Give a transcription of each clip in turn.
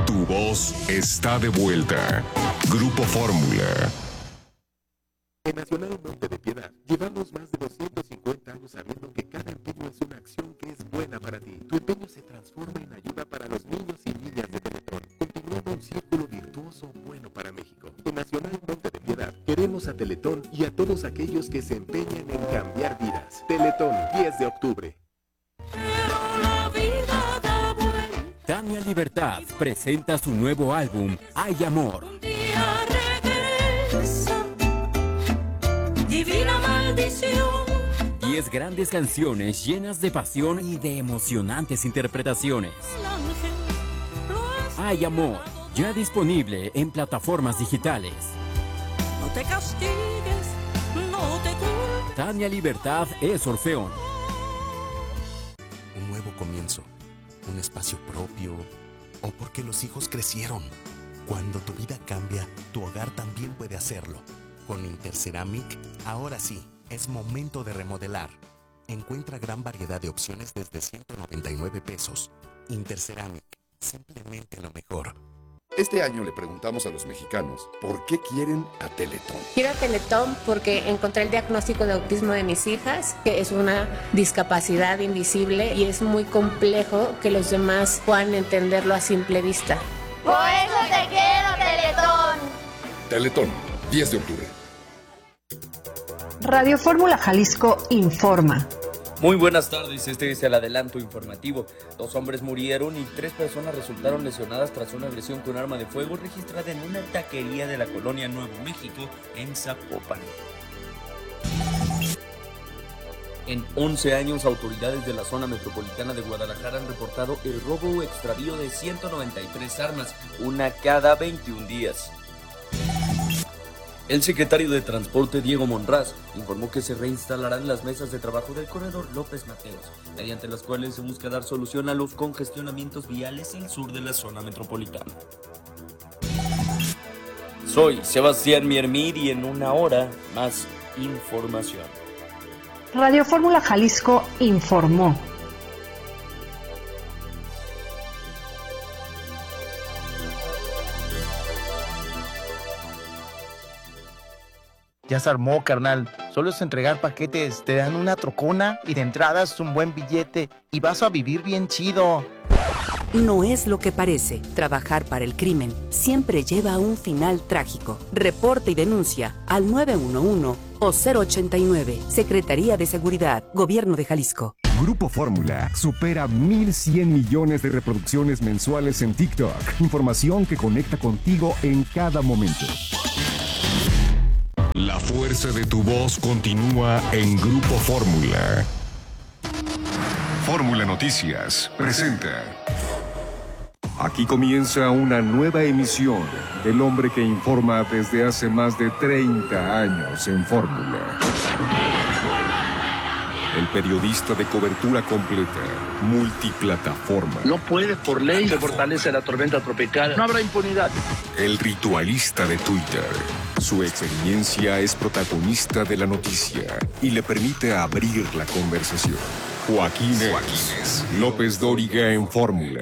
Tu voz está de vuelta. Grupo Fórmula. En Nacional Monte de Piedad llevamos más de 250 años sabiendo que cada empeño es una acción que es buena para ti. Tu empeño se transforma en ayuda para los niños y niñas de Teletón, continuando un círculo virtuoso bueno para México. En Nacional Monte de Piedad queremos a Teletón y a todos aquellos que se empeñan en cambiar vidas. Teletón, 10 de octubre. Tania Libertad presenta su nuevo álbum, Hay Amor. Divina maldición. 10 grandes canciones llenas de pasión y de emocionantes interpretaciones. Hay Amor, ya disponible en plataformas digitales. No te castigues, no te culpes. Tania Libertad es Orfeón. Un nuevo comienzo, un espacio propio, o porque los hijos crecieron. Cuando tu vida cambia, tu hogar también puede hacerlo. Con Interceramic, ahora sí, es momento de remodelar. Encuentra gran variedad de opciones desde 199 pesos. Interceramic, simplemente lo mejor. Este año le preguntamos a los mexicanos por qué quieren a Teletón. Quiero a Teletón porque encontré el diagnóstico de autismo de mis hijas, que es una discapacidad invisible y es muy complejo que los demás puedan entenderlo a simple vista. Por eso te quiero, Teletón. Teletón, 10 de octubre. Radio Fórmula Jalisco informa. Muy buenas tardes, este es el adelanto informativo. 2 hombres murieron y 3 personas resultaron lesionadas tras una agresión con arma de fuego registrada en una taquería de la colonia Nuevo México, en Zapopan. En 11 años, autoridades de la zona metropolitana de Guadalajara han reportado el robo o extravío de 193 armas, una cada 21 días. El secretario de Transporte, Diego Monraz, informó que se reinstalarán las mesas de trabajo del corredor López Mateos, mediante las cuales se busca dar solución a los congestionamientos viales al sur de la zona metropolitana. Soy Sebastián Miermir y en una hora más información. Radio Fórmula Jalisco informó. Ya se armó, carnal. Solo es entregar paquetes, te dan una trocona y de entradas un buen billete y vas a vivir bien chido. No es lo que parece. Trabajar para el crimen siempre lleva a un final trágico. Reporte y denuncia al 911 o 089. Secretaría de Seguridad, Gobierno de Jalisco. Grupo Fórmula supera 1,100 millones de reproducciones mensuales en TikTok. Información que conecta contigo en cada momento. La fuerza de tu voz continúa en Grupo Fórmula. Fórmula Noticias presenta. Aquí comienza una nueva emisión del hombre que informa desde hace más de 30 años en Fórmula. El periodista de cobertura completa, multiplataforma. No puede, por ley, se fortalece la tormenta tropical. No habrá impunidad. El ritualista de Twitter. Su experiencia es protagonista de la noticia y le permite abrir la conversación. Joaquín López Dóriga en Fórmula.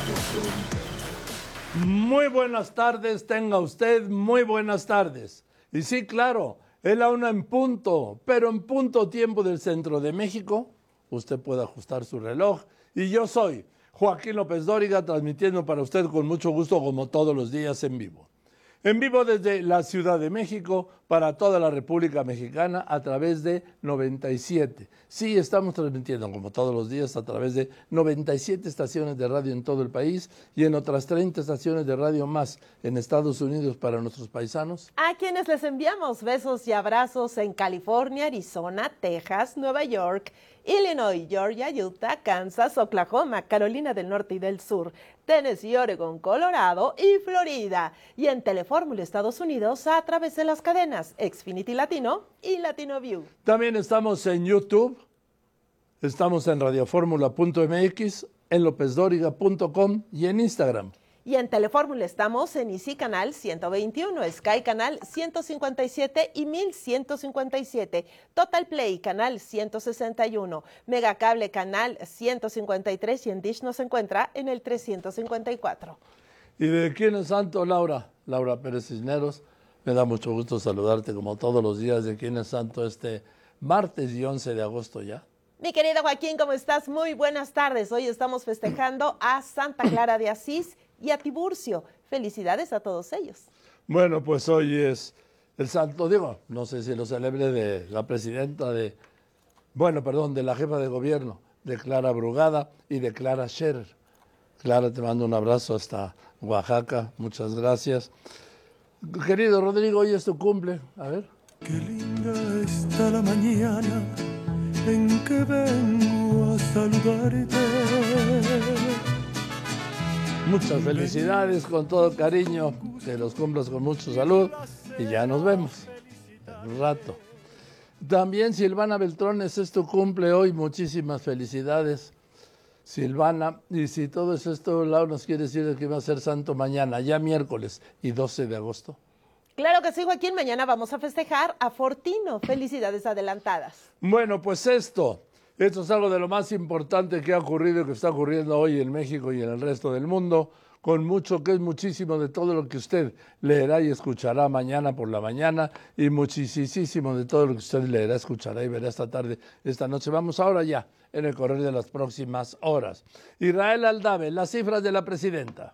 Muy buenas tardes, tenga usted muy buenas tardes. Y sí, claro, es la 1 en punto, pero en punto tiempo del centro de México. Usted puede ajustar su reloj. Y yo soy Joaquín López Dóriga, transmitiendo para usted con mucho gusto, como todos los días, en vivo. En vivo desde la Ciudad de México para toda la República Mexicana a través de 97. Sí, estamos transmitiendo como todos los días a través de 97 estaciones de radio en todo el país y en otras 30 estaciones de radio más en Estados Unidos para nuestros paisanos. A quienes les enviamos besos y abrazos en California, Arizona, Texas, Nueva York, Illinois, Georgia, Utah, Kansas, Oklahoma, Carolina del Norte y del Sur, Tennessee, Oregon, Colorado y Florida. Y en Telefórmula Estados Unidos a través de las cadenas Xfinity Latino y Latino View. También estamos en YouTube, estamos en radioformula.mx, en lopezdoriga.com y en Instagram. Y en Telefórmula estamos en Easy Canal 121, Sky Canal 157 y 1157, Total Play Canal 161, Megacable Canal 153 y en Dish nos encuentra en el 354. ¿Y de quién es santo, Laura? Laura Pérez Cisneros. Me da mucho gusto saludarte como todos los días. ¿De quién es santo este martes y 11 de agosto ya? Mi querido Joaquín, ¿cómo estás? Muy buenas tardes. Hoy estamos festejando a Santa Clara de Asís y a Tiburcio. Felicidades a todos ellos. Bueno, pues hoy es el santo, digo, no sé si lo celebre de la presidenta de la jefa de gobierno, de Clara Brugada y de Clara Scherer. Clara, te mando un abrazo hasta Oaxaca, muchas gracias. Querido Rodrigo, hoy es tu cumple, a ver. Qué linda está la mañana en que vengo a saludarte. Muchas felicidades, con todo cariño, que los cumplas con mucha salud y ya nos vemos en un rato. También Silvana Beltrones, es tu cumple hoy, muchísimas felicidades, Silvana. Y si todo es esto, Laura, nos quiere decir que va a ser santo mañana, ya miércoles y 12 de agosto. Claro que sí, Joaquín, mañana vamos a festejar a Fortino. Felicidades adelantadas. Bueno, pues esto es algo de lo más importante que ha ocurrido y que está ocurriendo hoy en México y en el resto del mundo, con mucho que es muchísimo de todo lo que usted leerá y escuchará mañana por la mañana y muchísimo de todo lo que usted leerá, escuchará y verá esta tarde, esta noche. Vamos ahora ya en el correr de las próximas horas. Israel Aldave, las cifras de la presidenta.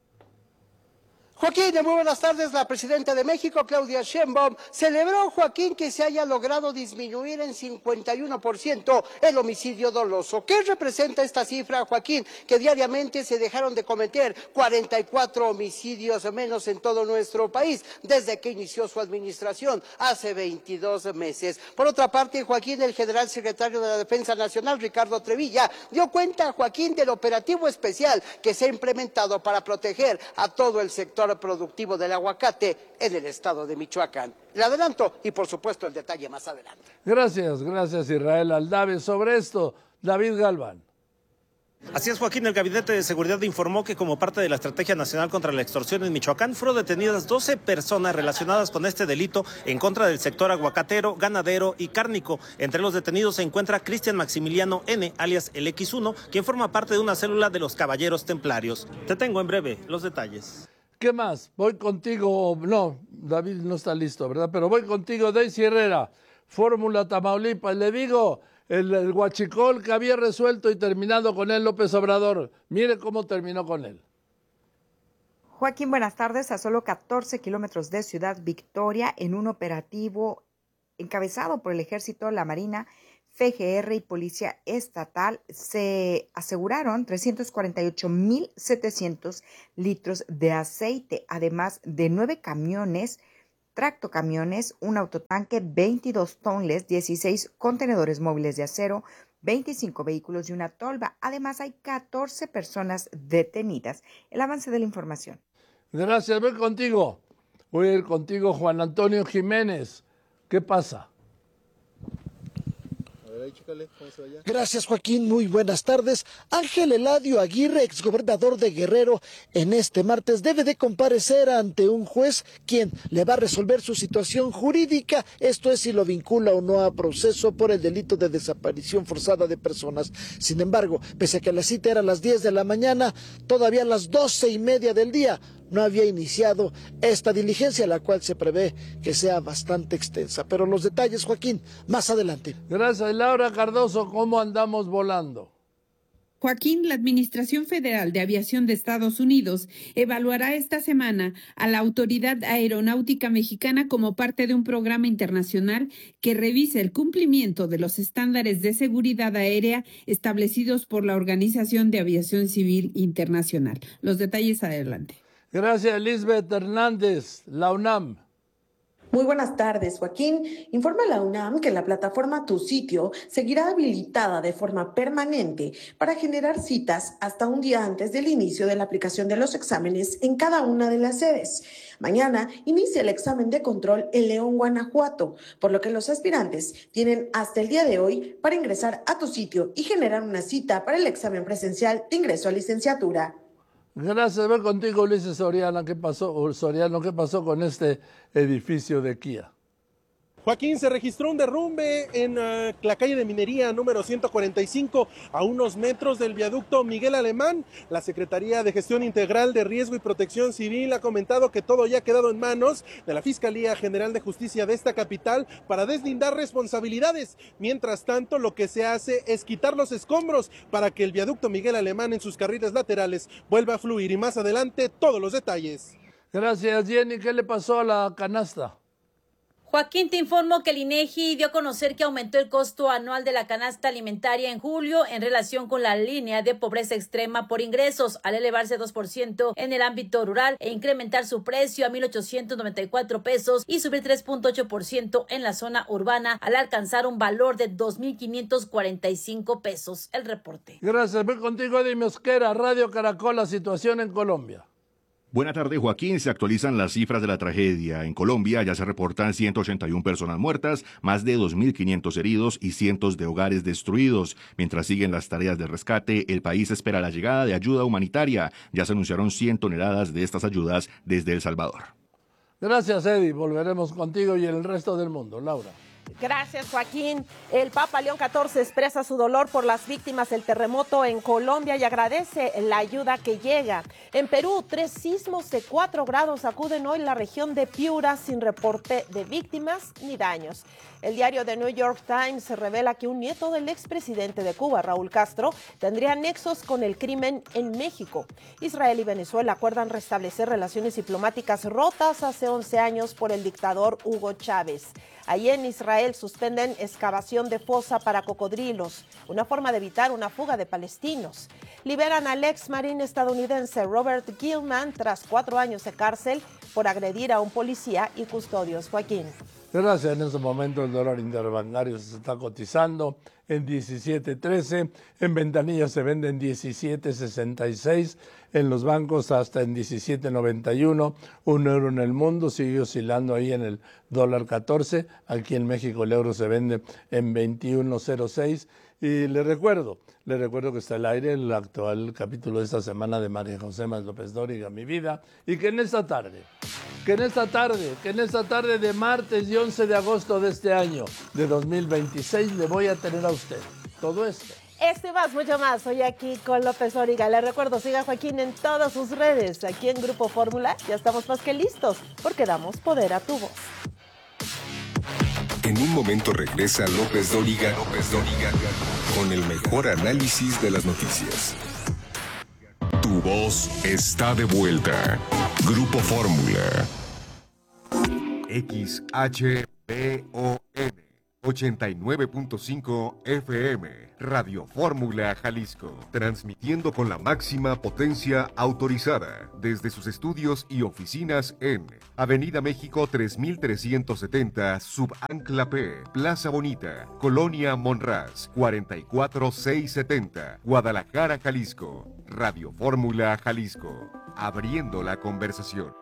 Joaquín, muy buenas tardes. La presidenta de México, Claudia Sheinbaum, celebró, Joaquín, que se haya logrado disminuir en 51% el homicidio doloso. ¿Qué representa esta cifra, Joaquín? Que diariamente se dejaron de cometer 44 homicidios menos en todo nuestro país desde que inició su administración hace 22 meses. Por otra parte, Joaquín, el general secretario de la Defensa Nacional, Ricardo Trevilla, dio cuenta, Joaquín, del operativo especial que se ha implementado para proteger a todo el sector productivo del aguacate en el estado de Michoacán. El adelanto y por supuesto el detalle más adelante. Gracias Israel Aldave. Sobre esto, David Galván. Así es, Joaquín, el Gabinete de Seguridad informó que como parte de la Estrategia Nacional contra la Extorsión en Michoacán fueron detenidas 12 personas relacionadas con este delito en contra del sector aguacatero, ganadero y cárnico. Entre los detenidos se encuentra Cristian Maximiliano N., alias el X1, quien forma parte de una célula de los Caballeros Templarios. Te tengo en breve los detalles. ¿Qué más? Voy contigo, no, David no está listo, ¿verdad? Pero voy contigo, Daisy Herrera, Fórmula Tamaulipas. Le digo, el huachicol que había resuelto y terminado con él López Obrador. Mire cómo terminó con él. Joaquín, buenas tardes. A solo 14 kilómetros de Ciudad Victoria, en un operativo encabezado por el Ejército, la Marina, FGR y Policía Estatal, se aseguraron 348,700 litros de aceite, además de 9 camiones, tractocamiones, un autotanque, 22 tonles, 16 contenedores móviles de acero, 25 vehículos y una tolva. Además, hay 14 personas detenidas. El avance de la información. Gracias, voy contigo. Voy a ir contigo, Juan Antonio Jiménez. ¿Qué pasa? Gracias, Joaquín. Muy buenas tardes. Ángel Eladio Aguirre, exgobernador de Guerrero, en este martes debe de comparecer ante un juez quien le va a resolver su situación jurídica. Esto es si lo vincula o no a proceso por el delito de desaparición forzada de personas. Sin embargo, pese a que la cita era a las 10 de la mañana, todavía a las 12:30 del día no había iniciado esta diligencia, la cual se prevé que sea bastante extensa. Pero los detalles, Joaquín, más adelante. Gracias, Laura Cardoso. ¿Cómo andamos volando? Joaquín, la Administración Federal de Aviación de Estados Unidos evaluará esta semana a la Autoridad Aeronáutica Mexicana como parte de un programa internacional que revise el cumplimiento de los estándares de seguridad aérea establecidos por la Organización de Aviación Civil Internacional. Los detalles adelante. Gracias, Lisbeth Hernández, la UNAM. Muy buenas tardes, Joaquín. Informa la UNAM que la plataforma Tu Sitio seguirá habilitada de forma permanente para generar citas hasta un día antes del inicio de la aplicación de los exámenes en cada una de las sedes. Mañana inicia el examen de control en León, Guanajuato, por lo que los aspirantes tienen hasta el día de hoy para ingresar a Tu Sitio y generar una cita para el examen presencial de ingreso a licenciatura. Gracias, voy contigo, Ulises Soriano. ¿Qué pasó con este edificio de Kia? Joaquín, se registró un derrumbe en la calle de Minería número 145, a unos metros del viaducto Miguel Alemán. La Secretaría de Gestión Integral de Riesgo y Protección Civil ha comentado que todo ya ha quedado en manos de la Fiscalía General de Justicia de esta capital para deslindar responsabilidades. Mientras tanto, lo que se hace es quitar los escombros para que el viaducto Miguel Alemán en sus carriles laterales vuelva a fluir, y más adelante todos los detalles. Gracias, Jenny. ¿Qué le pasó a la canasta? Joaquín, te informo que el INEGI dio a conocer que aumentó el costo anual de la canasta alimentaria en julio en relación con la línea de pobreza extrema por ingresos, al elevarse 2% en el ámbito rural e incrementar su precio a 1,894 pesos y subir 3,8% en la zona urbana, al alcanzar un valor de 2,545 pesos. El reporte. Gracias. Voy contigo, Eddie Mosquera, Radio Caracol, la situación en Colombia. Buenas tardes, Joaquín. Se actualizan las cifras de la tragedia. En Colombia ya se reportan 181 personas muertas, más de 2.500 heridos y cientos de hogares destruidos. Mientras siguen las tareas de rescate, el país espera la llegada de ayuda humanitaria. Ya se anunciaron 100 toneladas de estas ayudas desde El Salvador. Gracias, Eddie. Volveremos contigo y el resto del mundo. Laura. Gracias, Joaquín. El Papa León XIV expresa su dolor por las víctimas del terremoto en Colombia y agradece la ayuda que llega. En Perú, 3 sismos de 4 grados sacuden hoy la región de Piura sin reporte de víctimas ni daños. El diario The New York Times revela que un nieto del expresidente de Cuba, Raúl Castro, tendría nexos con el crimen en México. Israel y Venezuela acuerdan restablecer relaciones diplomáticas rotas hace 11 años por el dictador Hugo Chávez. Allí en Israel suspenden excavación de fosa para cocodrilos, una forma de evitar una fuga de palestinos. Liberan al ex marín estadounidense Robert Gilman tras 4 años de cárcel por agredir a un policía y custodios. Joaquín. Gracias. En este momento el dólar interbancario se está cotizando en 17.13, en ventanillas se vende en 17.66, en los bancos hasta en 17.91, un euro en el mundo sigue oscilando ahí en el dólar 14, aquí en México el euro se vende en 21.06. Y le recuerdo que está al aire el actual capítulo de esta semana de María José López Dóriga, Mi Vida, y que en esta tarde de martes y 11 de agosto de este año, de 2026, le voy a tener a usted todo esto. Esto y más, mucho más, hoy aquí con López Dóriga. Le recuerdo, siga a Joaquín en todas sus redes. Aquí en Grupo Fórmula ya estamos más que listos, porque damos poder a tu voz. En un momento regresa López Dóriga con el mejor análisis de las noticias. Tu voz está de vuelta. Grupo Fórmula. XHBON 89.5 FM, Radio Fórmula Jalisco, transmitiendo con la máxima potencia autorizada desde sus estudios y oficinas en Avenida México 3370, Subancla P, Plaza Bonita, Colonia Monraz, 44670, Guadalajara, Jalisco. Radio Fórmula Jalisco, abriendo la conversación.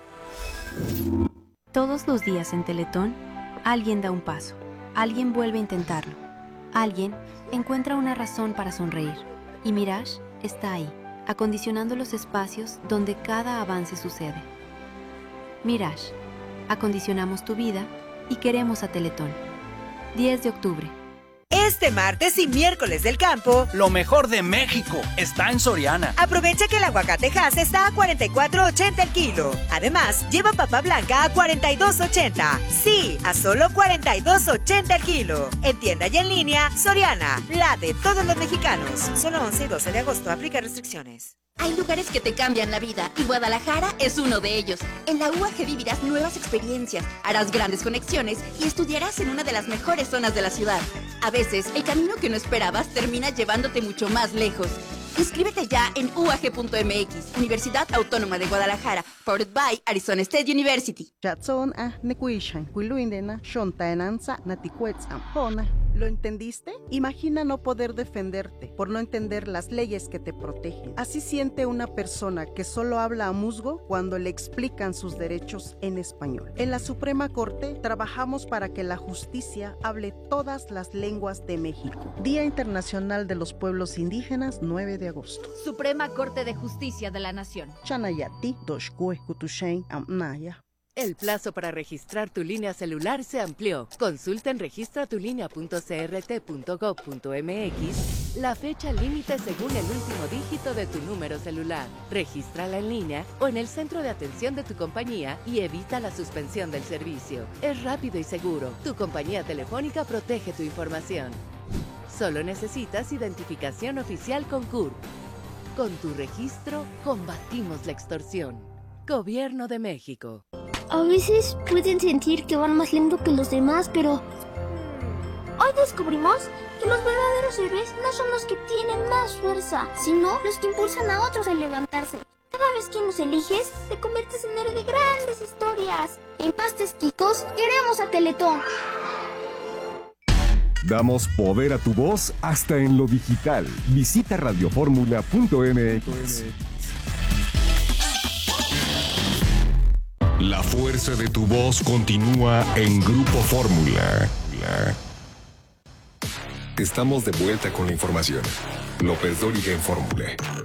Todos los días en Teletón, alguien da un paso. Alguien vuelve a intentarlo. Alguien encuentra una razón para sonreír. Y Mirage está ahí, acondicionando los espacios donde cada avance sucede. Mirage, acondicionamos tu vida y queremos a Teletón. 10 de octubre. Este martes y miércoles del campo, lo mejor de México está en Soriana. Aprovecha que el aguacate Hass está a $44.80 el kilo. Además, lleva papa blanca a $42.80. Sí, a solo $42.80 el kilo. En tienda y en línea, Soriana, la de todos los mexicanos. Solo 11 y 12 de agosto, aplica restricciones. Hay lugares que te cambian la vida y Guadalajara es uno de ellos. En la UAG vivirás nuevas experiencias, harás grandes conexiones y estudiarás en una de las mejores zonas de la ciudad. A veces, el camino que no esperabas termina llevándote mucho más lejos. Inscríbete ya en UAG.mx, Universidad Autónoma de Guadalajara, powered by Arizona State University. ¿Lo entendiste? Imagina no poder defenderte por no entender las leyes que te protegen. Así siente una persona que solo habla a musgo cuando le explican sus derechos en español. En la Suprema Corte trabajamos para que la justicia hable todas las lenguas de México. Día Internacional de los Pueblos Indígenas, 9 de agosto. Suprema Corte de Justicia de la Nación. Chanayati, Doshkue, Kutushen, Amnaya. El plazo para registrar tu línea celular se amplió. Consulta en registratulínea.crt.gov.mx la fecha límite según el último dígito de tu número celular. Regístrala en línea o en el centro de atención de tu compañía y evita la suspensión del servicio. Es rápido y seguro. Tu compañía telefónica protege tu información. Solo necesitas identificación oficial con CURP. Con tu registro, combatimos la extorsión. Gobierno de México. A veces pueden sentir que van más lento que los demás, pero hoy descubrimos que los verdaderos héroes no son los que tienen más fuerza, sino los que impulsan a otros a levantarse. Cada vez que nos eliges, te conviertes en héroe de grandes historias. En Pastes Quicos, queremos a Teletón. Damos poder a tu voz hasta en lo digital. Visita radioformula.mx. La fuerza de tu voz continúa en Grupo Fórmula. Estamos de vuelta con la información. López Dóriga en Fórmula.